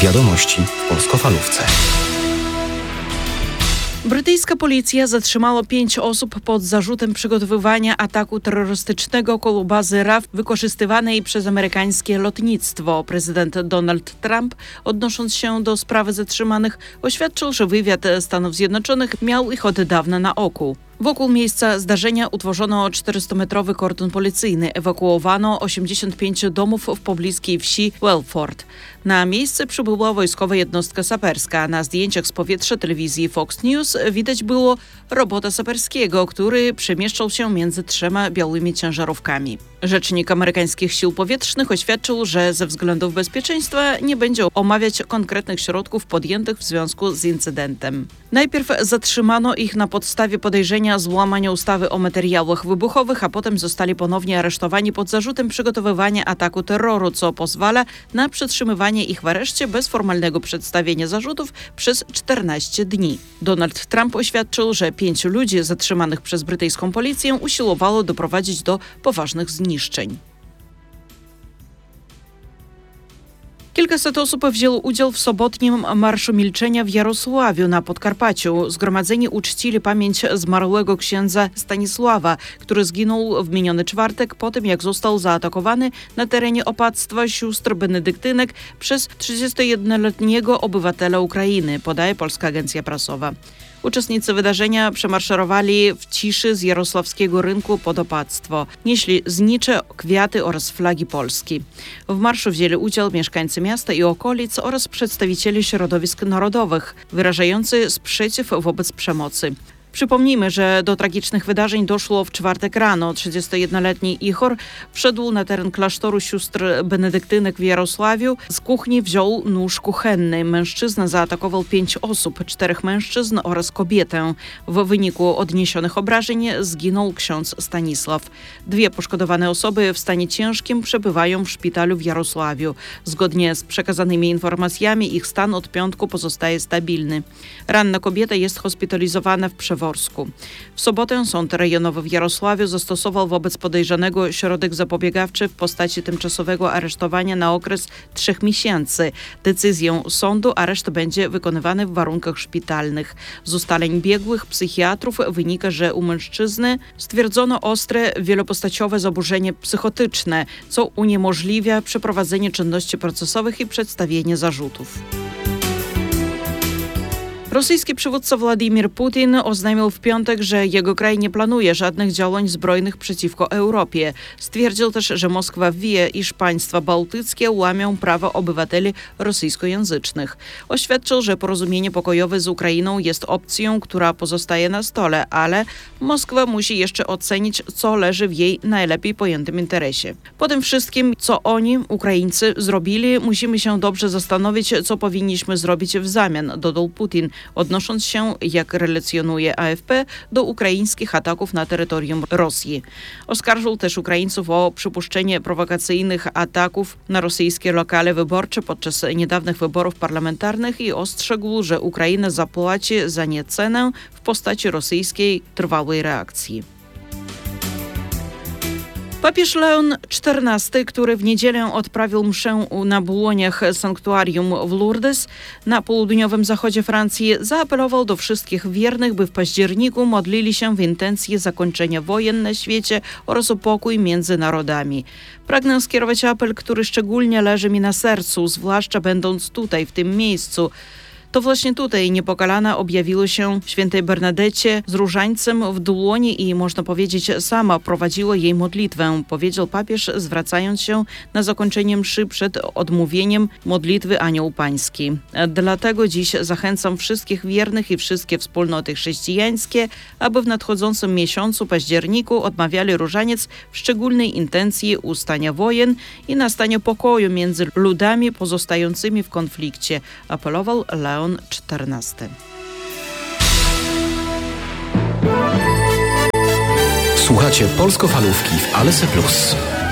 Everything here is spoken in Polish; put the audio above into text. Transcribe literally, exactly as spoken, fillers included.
Wiadomości w Polskofalówce. Brytyjska policja zatrzymała pięć osób pod zarzutem przygotowywania ataku terrorystycznego koło bazy R A F wykorzystywanej przez amerykańskie lotnictwo. Prezydent Donald Trump, odnosząc się do sprawy zatrzymanych, oświadczył, że wywiad Stanów Zjednoczonych miał ich od dawna na oku. Wokół miejsca zdarzenia utworzono czterystometrowy kordon policyjny. Ewakuowano osiemdziesiąt pięć domów w pobliskiej wsi Welford. Na miejsce przybyła wojskowa jednostka saperska. Na zdjęciach z powietrza telewizji Fox News widać było robota saperskiego, który przemieszczał się między trzema białymi ciężarówkami. Rzecznik amerykańskich sił powietrznych oświadczył, że ze względów bezpieczeństwa nie będzie omawiać konkretnych środków podjętych w związku z incydentem. Najpierw zatrzymano ich na podstawie podejrzenia złamania ustawy o materiałach wybuchowych, a potem zostali ponownie aresztowani pod zarzutem przygotowywania ataku terroru, co pozwala na przetrzymywanie ich w areszcie bez formalnego przedstawienia zarzutów przez czternaście dni. Donald Trump oświadczył, że pięciu ludzi zatrzymanych przez brytyjską policję usiłowało doprowadzić do poważnych zniszczeń. Kilkaset osób wzięło udział w sobotnim Marszu Milczenia w Jarosławiu na Podkarpaciu. Zgromadzeni uczcili pamięć zmarłego księdza Stanisława, który zginął w miniony czwartek po tym, jak został zaatakowany na terenie opactwa sióstr benedyktynek przez trzydziestojednoletniego obywatela Ukrainy, podaje Polska Agencja Prasowa. Uczestnicy wydarzenia przemaszerowali w ciszy z jarosławskiego rynku pod opactwo. Nieśli znicze, kwiaty oraz flagi Polski. W marszu wzięli udział mieszkańcy miasta i okolic oraz przedstawiciele środowisk narodowych, wyrażający sprzeciw wobec przemocy. Przypomnijmy, że do tragicznych wydarzeń doszło w czwartek rano. trzydziestojednoletni Ichor wszedł na teren klasztoru sióstr benedyktynek w Jarosławiu. Z kuchni wziął nóż kuchenny. Mężczyzna zaatakował pięć osób, czterech mężczyzn oraz kobietę. W wyniku odniesionych obrażeń zginął ksiądz Stanisław. Dwie poszkodowane osoby w stanie ciężkim przebywają w szpitalu w Jarosławiu. Zgodnie z przekazanymi informacjami ich stan od piątku pozostaje stabilny. Ranna kobieta jest hospitalizowana w Przeworsku. W sobotę Sąd Rejonowy w Jarosławiu zastosował wobec podejrzanego środek zapobiegawczy w postaci tymczasowego aresztowania na okres trzech miesięcy. Decyzją sądu areszt będzie wykonywany w warunkach szpitalnych. Z ustaleń biegłych psychiatrów wynika, że u mężczyzny stwierdzono ostre, wielopostaciowe zaburzenie psychotyczne, co uniemożliwia przeprowadzenie czynności procesowych i przedstawienie zarzutów. Rosyjski przywódca Władimir Putin oznajmił w piątek, że jego kraj nie planuje żadnych działań zbrojnych przeciwko Europie. Stwierdził też, że Moskwa wie, iż państwa bałtyckie łamią prawa obywateli rosyjskojęzycznych. Oświadczył, że porozumienie pokojowe z Ukrainą jest opcją, która pozostaje na stole, ale Moskwa musi jeszcze ocenić, co leży w jej najlepiej pojętym interesie. Po tym wszystkim, co oni, Ukraińcy, zrobili, musimy się dobrze zastanowić, co powinniśmy zrobić w zamian, dodał Putin, odnosząc się, jak relacjonuje A F P, do ukraińskich ataków na terytorium Rosji. Oskarżył też Ukraińców o przypuszczenie prowokacyjnych ataków na rosyjskie lokale wyborcze podczas niedawnych wyborów parlamentarnych i ostrzegł, że Ukraina zapłaci za nie cenę w postaci rosyjskiej trwałej reakcji. Papież Leon czternasty, który w niedzielę odprawił mszę na błoniach sanktuarium w Lourdes na południowym zachodzie Francji, zaapelował do wszystkich wiernych, by w październiku modlili się w intencji zakończenia wojen na świecie oraz o pokój między narodami. Pragnę skierować apel, który szczególnie leży mi na sercu, zwłaszcza będąc tutaj, w tym miejscu. To właśnie tutaj niepokalana objawiło się świętej Bernadecie z różańcem w dłoni i, można powiedzieć, sama prowadziła jej modlitwę, powiedział papież, zwracając się na zakończenie mszy przed odmówieniem modlitwy Anioł Pański. Dlatego dziś zachęcam wszystkich wiernych i wszystkie wspólnoty chrześcijańskie, aby w nadchodzącym miesiącu październiku odmawiali różaniec w szczególnej intencji ustania wojen i nastania pokoju między ludami pozostającymi w konflikcie, apelował Leon czternasty. Słuchacie Polskofalówki w Alese Plus.